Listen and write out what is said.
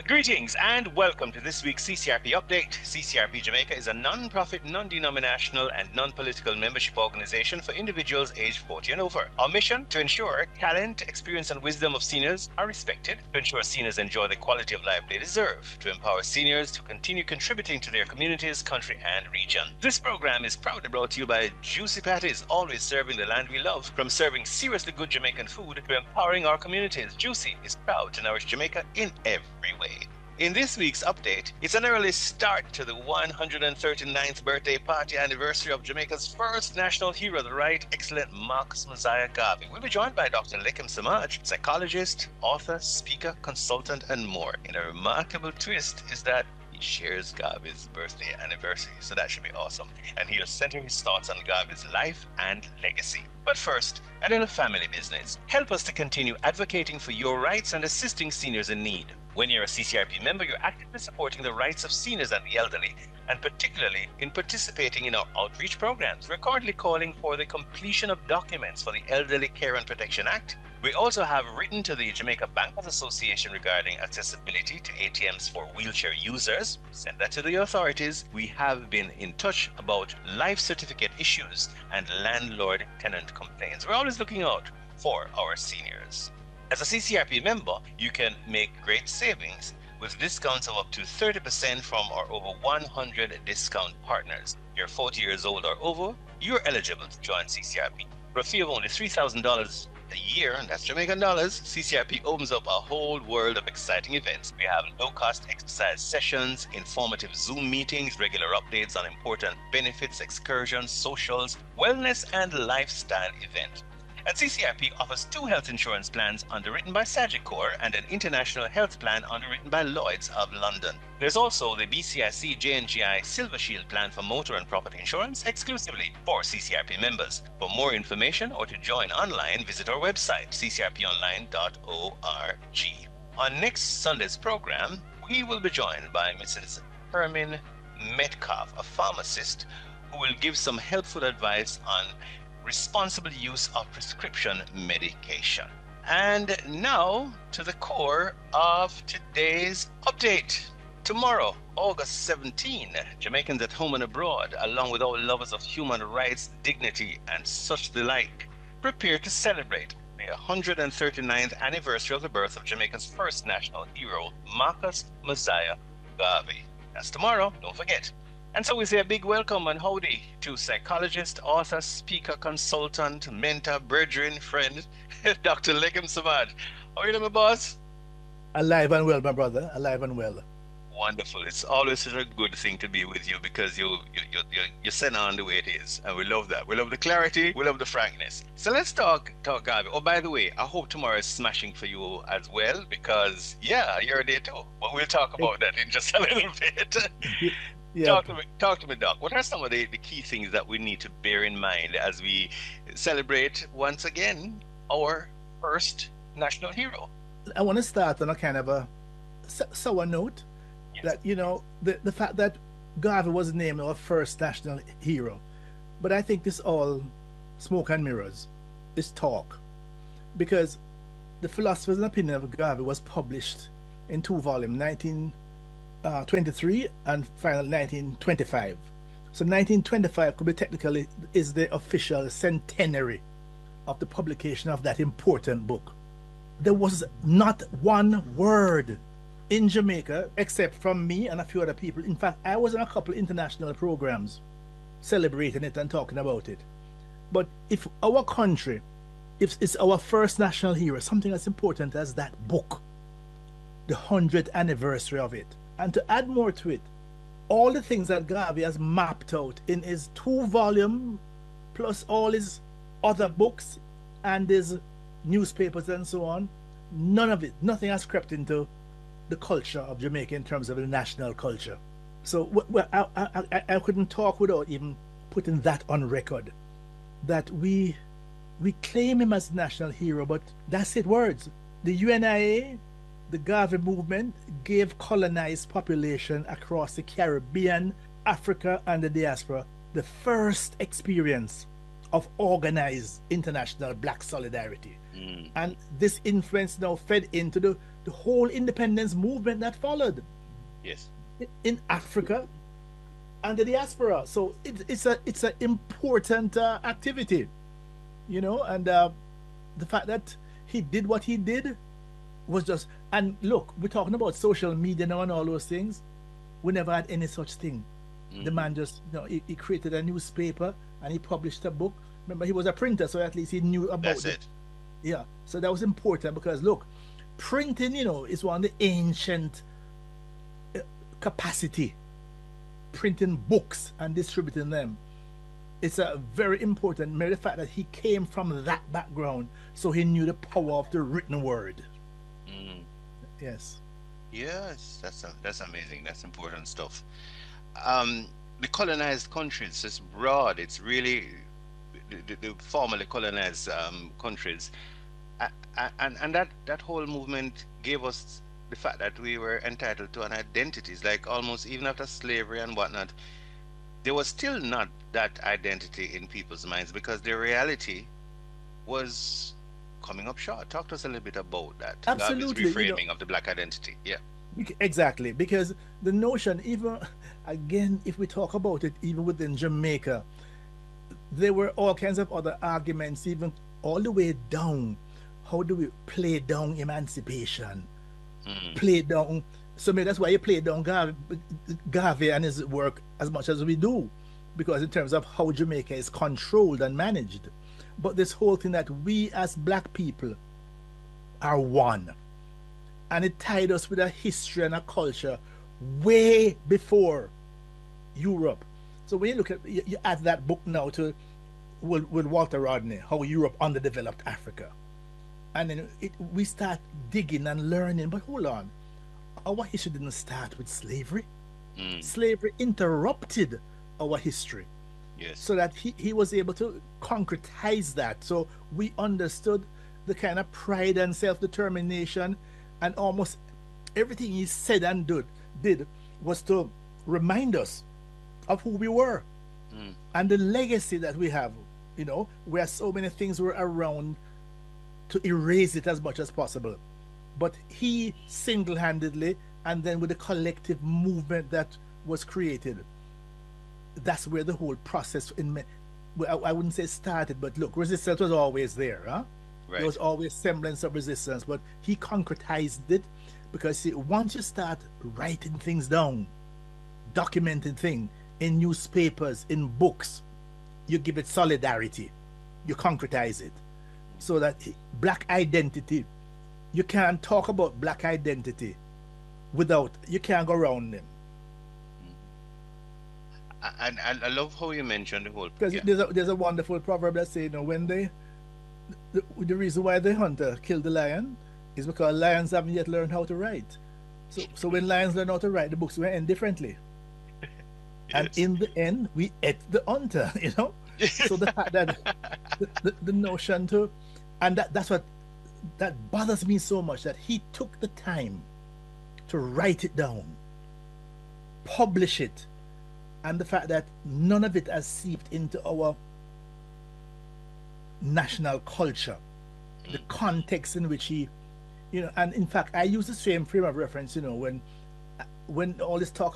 Greetings and welcome to this week's CCRP Update. CCRP Jamaica is a non-profit, non-denominational and non-political membership organization for individuals aged 40 and over. Our mission: to ensure talent, experience and wisdom of seniors are respected, to ensure seniors enjoy the quality of life they deserve, to empower seniors to continue contributing to their communities, country and region. This program is proudly brought to you by Juicy Patties, always serving the land we love. From serving seriously good Jamaican food to empowering our communities, Juicy is proud to nourish Jamaica in every way. In this week's update, it's an early start to the 139th birthday party anniversary of Jamaica's first national hero, the Right Excellent Marcus Mosiah Garvey. We'll be joined by Dr. Lekem Samaj, psychologist, author, speaker, consultant, and more. And a remarkable twist is that he shares Garvey's birthday anniversary, so that should be awesome. And he'll center his thoughts on Garvey's life and legacy. But first, a little family business. Help us to continue advocating for your rights and assisting seniors in need. When you're a CCRP member, you're actively supporting the rights of seniors and the elderly, and particularly in participating in our outreach programs. We're currently calling for the completion of documents for the Elderly Care and Protection Act. We also have written to the Jamaica Bankers Association regarding accessibility to ATMs for wheelchair users. Send that to the authorities. We have been in touch about life certificate issues and landlord-tenant complaints. We're always looking out for our seniors. As a CCRP member, you can make great savings with discounts of up to 30% from our over 100 discount partners. You're 40 years old or over, you're eligible to join CCRP. For a fee of only $3,000 a year, and that's Jamaican dollars, CCRP opens up a whole world of exciting events. We have low-cost exercise sessions, informative Zoom meetings, regular updates on important benefits, excursions, socials, wellness, and lifestyle events. And CCRP offers 2 health insurance plans underwritten by Sagicor and an international health plan underwritten by Lloyds of London. There's also the BCIC JNGI Silver Shield plan for motor and property insurance exclusively for CCRP members. For more information or to join online, visit our website, ccrponline.org. On next Sunday's program, we will be joined by Mrs. Hermin Metcalf, a pharmacist, who will give some helpful advice on responsible use of prescription medication. And now to the core of today's update. Tomorrow, August 17, Jamaicans at home and abroad, along with all lovers of human rights, dignity, and such the like, prepare to celebrate the 139th anniversary of the birth of Jamaica's first national hero, Marcus Mosiah Garvey. That's tomorrow, don't forget. And so we say a big welcome and howdy to psychologist, author, speaker, consultant, mentor, brethren, friend, Dr. Lekem Samaj. How are you, my boss? Alive and well, my brother. Alive and well. Wonderful. It's always such a good thing to be with you because you send on the way it is. And we love that. We love the clarity. We love the frankness. So let's talk Garvey. Oh, by the way, I hope tomorrow is smashing for you as well because, yeah, you're there too. But we'll talk about that in just a little bit. Yeah. Talk to me, Doc. What are some of the key things that we need to bear in mind as we celebrate once again our first national hero? I want to start on a kind of a sour note. Yes. That, you know, the fact that Garvey was named our first national hero. But I think this all smoke and mirrors, this talk. Because the Philosopher's Opinion of Garvey was published in 2 volumes, 1923 and final 1925. So 1925 could be technically is the official centenary of the publication of that important book. There was not one word in Jamaica except from me and a few other people. In fact, I was on a couple of international programs celebrating it and talking about it. But if our country, if it's our first national hero, something as important as that book, the 100th anniversary of it, and to add more to it, all the things that Garvey has mapped out in his 2 volume, plus all his other books and his newspapers and so on, none of it, nothing has crept into the culture of Jamaica in terms of the national culture. So I couldn't talk without even putting that on record, that we claim him as national hero, but that's it, words. The UNIA, the Garvey movement, gave colonized population across the Caribbean, Africa, and the diaspora the first experience of organized international black solidarity. Mm. And this influence now fed into the whole independence movement that followed Yes. in Africa and the diaspora. So it's an important activity, you know, and the fact that he did what he did was just, and look, we're talking about social media now and all those things. We never had any such thing. The Mm-hmm. man just, you know, he created a newspaper and he published a book. Remember, he was a printer, so at least he knew about That's the, it. yeah. So that was important because look, printing, you know, is one of the ancient capacity, printing books and distributing them. It's a very important. Maybe the fact that he came from that background, so he knew the power of the written word. Mm. Yes, Yes, that's amazing. That's important stuff. Um, the colonized countries is broad. It's really the formerly colonized countries, and that whole movement gave us the fact that we were entitled to an identity. It's like almost even after slavery and whatnot, there was still not that identity in people's minds because their reality was coming up short. Talk to us a little bit about that. Garvey's absolutely. You know, reframing of the black identity. Yeah. exactly, because the notion, even again, if we talk about it, even within Jamaica, there were all kinds of other arguments, even all the way down. How do we play down emancipation? Mm, Play down. So maybe that's why you play down Garvey and his work as much as we do, because in terms of how Jamaica is controlled and managed. But this whole thing that we as black people are one, and it tied us with a history and a culture way before Europe. So when you look at you add that book now to with Walter Rodney, how Europe underdeveloped Africa, and then we start digging and learning. But hold on, our history didn't start with slavery. mm, Slavery interrupted our history, yes. so that he was able to concretize that. So we understood the kind of pride and self determination, and almost everything he said and did was to remind us of who we were Mm, and the legacy that we have, you know, where so many things were around to erase it as much as possible. But he single handedly, and then with the collective movement that was created, that's where the whole process well, I wouldn't say started, but look, resistance was always there. Huh? There right. was always semblance of resistance, but he concretized it because see, once you start writing things down, documenting things in newspapers, in books, you give it solidarity, you concretize it, so that black identity, you can't talk about black identity without, you can't go around them. And I love how you mentioned the whole. Because Yeah. there's a wonderful proverb that says, you know, when the reason why the hunter killed the lion is because lions haven't yet learned how to write. So when lions learn how to write, the books will end differently. And Yes. in the end, we ate the hunter, you know. So the fact that the notion to, and that's what that bothers me so much, that he took the time to write it down, publish it, and the fact that none of it has seeped into our national culture, the context in which he, you know, and in fact, I use the same frame of reference, you know, when all this talk